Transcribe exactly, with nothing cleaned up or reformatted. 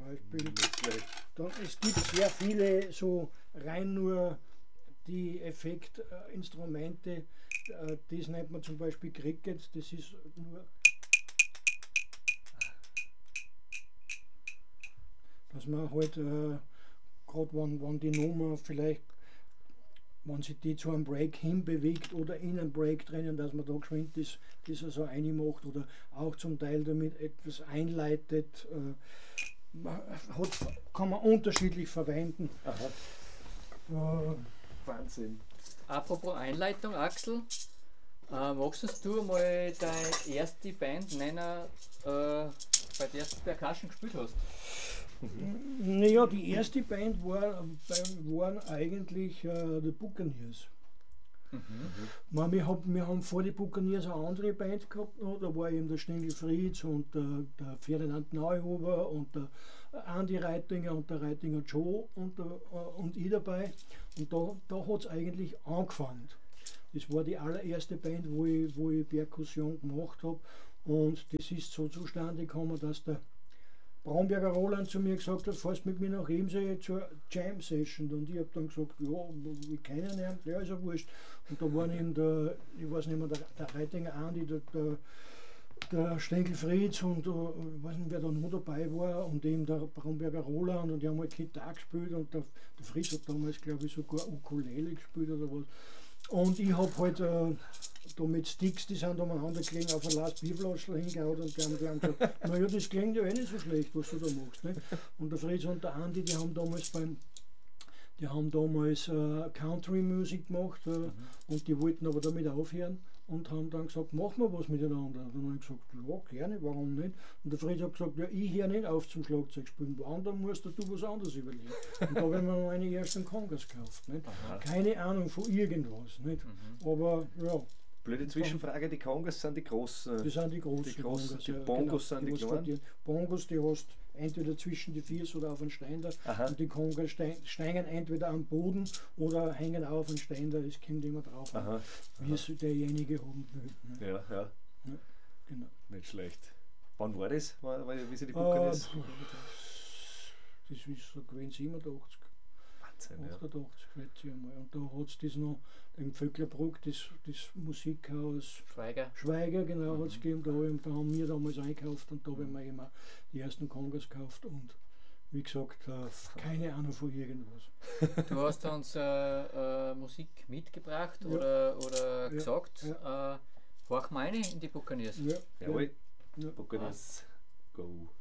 Beispiel. Dann, es gibt sehr viele so rein nur die Effektinstrumente, äh, das nennt man zum Beispiel Cricket, das ist nur, dass man halt äh, gerade wenn, wenn die Nummer vielleicht, wenn sich die zu einem Break hinbewegt oder in einem Break drinnen, dass man da geschwind das, das so reinmacht oder auch zum Teil damit etwas einleitet, äh, hat, kann man unterschiedlich verwenden. Aha. Äh, Wahnsinn. Apropos Einleitung, Axel, äh, magst du mal deine erste Band nennen, äh, bei der du Percussion gespielt hast? Mhm. Naja, die erste Band war, waren eigentlich äh, die Buccaneers. Mhm. Man, wir, hab, wir haben vor die Buccaneers eine andere Band gehabt, no? Da war eben der Stengel Fritz und der, der Ferdinand Neuhuber und der Andi Reitinger und der Reitinger Joe und, der, und ich dabei. Und da, da hat es eigentlich angefangen. Das war die allererste Band, wo ich, wo ich Perkussion gemacht habe. Und das ist so zustande gekommen, dass der Bromberger Roland zu mir gesagt hat, fährst mit mir nach Emsee zur Jam-Session. Und ich habe dann gesagt, ja, ich kenne ihn, ja, ist ja wurscht. Und da waren eben der, ich weiß nicht mehr, der, der Reitinger Andi, der, der, der Stengel Fritz und uh, ich weiß nicht, wer da noch dabei war und eben der Bromberger Roland und die haben halt Gitarre gespielt und der, der Fritz hat damals, glaube ich, sogar Ukulele gespielt oder was. Und ich habe halt äh, da mit Sticks, die sind umeinander gelegen, auf ein Last Bierflaschel hingehauen und die haben, die haben gesagt, naja, das klingt ja eh nicht so schlecht, was du da machst. Ne? Und der Fritz und der Andi, die haben damals beim die haben damals äh, Country-Musik gemacht äh, mhm. und die wollten aber damit aufhören und haben dann gesagt, machen wir was miteinander. Und dann habe ich gesagt, ja, gerne, warum nicht? Und der Fritz hat gesagt, ja, ich höre nicht auf zum Schlagzeug spielen, woanders musst du was anderes überlegen. Und da habe ich mir meine ersten Congas gekauft. Nicht? Keine Ahnung von irgendwas. Nicht? Mhm. Aber ja. Blöde Zwischenfrage, die Congas sind die großen. Die sind die großen. Die, großen, Congas, die ja, Bongos genau. sind die, die kleinen. Die Bongos, die hast entweder zwischen die Viers oder auf einen Ständer. Aha. Und die Congas steigen entweder am Boden oder hängen auf einen Ständer. Es kommt immer drauf an, wie es derjenige haben will. Ne? Ja, ja, ja. Genau. Nicht schlecht. Wann war das? War, war, wie sie die Buccaneers? Uh, das ist so gewesen siebenundachtzig. achtundachtzig, schätze ich einmal. Und da hat es das noch im Vöcklerbruck, das, das Musikhaus Schweiger. Schweiger, genau, mhm. hat es gegeben. Da, da haben wir damals eingekauft und da haben wir immer die ersten Congas gekauft und wie gesagt, äh, keine Ahnung von irgendwas. Du hast uns äh, äh, Musik mitgebracht ja. oder, oder ja. gesagt, ja. Äh, horch meine in die Buccaneers. Ja. Jawohl, ja. Buccaneers, go.